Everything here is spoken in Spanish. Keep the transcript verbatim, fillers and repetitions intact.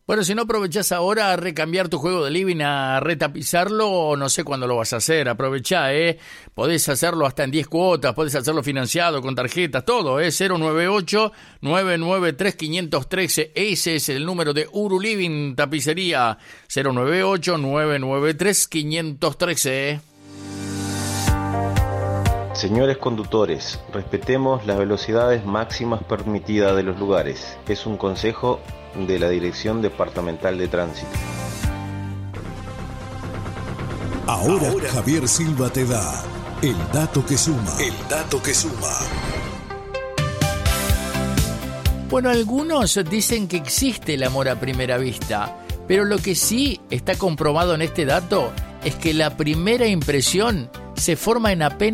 Bueno, si no aprovechás ahora a recambiar tu juego de living, a retapizarlo, no sé cuándo lo vas a hacer. Aprovechá, ¿eh? Podés hacerlo hasta en diez cuotas, podés hacerlo financiado, con tarjetas, todo, ¿eh? cero nueve ocho, nueve nueve tres, cinco uno tres. Ese es el número de Uru Living Tapicería. cero nueve ocho, nueve nueve tres, cinco uno tres, ¿eh? Señores conductores, respetemos las velocidades máximas permitidas de los lugares. Es un consejo de la Dirección Departamental de Tránsito. Ahora, Ahora Javier Silva te da el dato que suma. El dato que suma. Bueno, algunos dicen que existe el amor a primera vista, pero lo que sí está comprobado en este dato es que la primera impresión se forma en apenas